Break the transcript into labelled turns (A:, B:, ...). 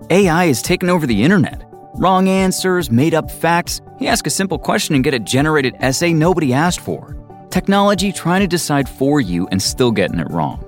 A: AI has taken over the internet. Wrong answers, made-up facts. You ask a simple question and get a generated essay nobody asked for. Technology trying to decide for you and still getting it wrong.